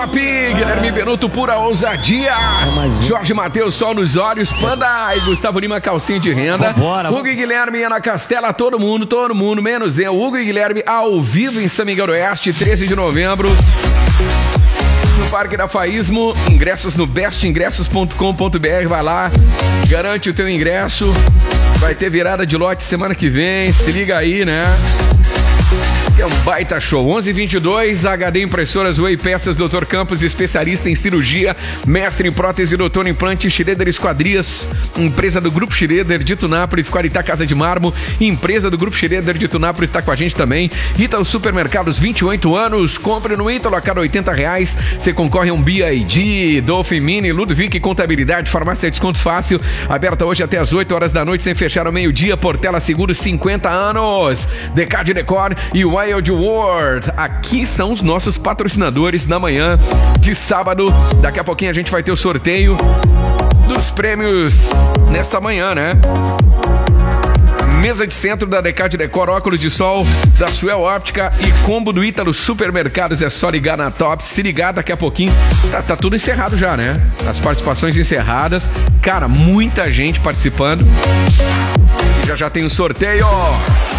Guilherme Benuto, pura ousadia. Jorge Matheus, sol nos olhos. Panda e Gustavo Lima, calcinha de renda. Hugo e Guilherme, Ana Castela, todo mundo, menos eu. Hugo e Guilherme ao vivo em São Miguel do Oeste, 13 de novembro. No Parque da Faísmo, ingressos no bestingressos.com.br. Vai lá, garante o teu ingresso. Vai ter virada de lote semana que vem. Se liga aí, né? É um baita show. 11h22, HD Impressoras Way Peças, Dr. Campos, especialista em cirurgia, mestre em prótese, doutor em implante, Schroeder Esquadrias, empresa do Grupo Schroeder de Tunápolis, Qualitá Casa de Mármore, empresa do Grupo Schroeder de Tunápolis, está com a gente também. Ítalo Supermercados, 28 anos, compre no Ítalo a cada R$80, você concorre a um BID, Dolphin Mini, Ludwig Contabilidade, Farmácia Desconto Fácil, aberta hoje até as 8 horas da noite, sem fechar ao meio-dia, Portela Seguros, 50 anos, Decade Decor e Wild World. Aqui são os nossos patrocinadores na manhã de sábado. Daqui a pouquinho a gente vai ter o sorteio dos prêmios nessa manhã, né? Mesa de centro da Decade Decor, óculos de sol da Suel Óptica e combo do Ítalo Supermercados. É só ligar na Top. Se ligar daqui a pouquinho. Tá tudo encerrado já, né? As participações encerradas. Cara, muita gente participando. E já tem o sorteio.